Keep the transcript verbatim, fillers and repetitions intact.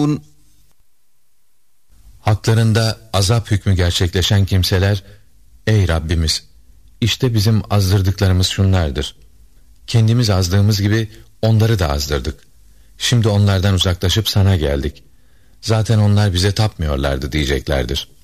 يعلمون. Haklarında azap hükmü gerçekleşen kimseler, ey Rabbimiz, işte bizim azdırdıklarımız şunlardır. Kendimiz azdığımız gibi onları da azdırdık. Şimdi onlardan uzaklaşıp sana geldik. Zaten onlar bize tapmıyorlardı diyeceklerdir.